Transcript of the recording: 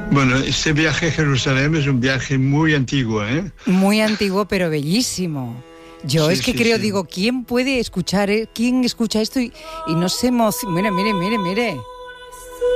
Bueno, este viaje a Jerusalén es un viaje muy antiguo, ¿eh? Muy antiguo, pero bellísimo. Yo Sí, es que sí, creo, sí. digo, ¿quién puede escuchar, quién escucha esto y no se emociona? Mire, mire, mire, mire.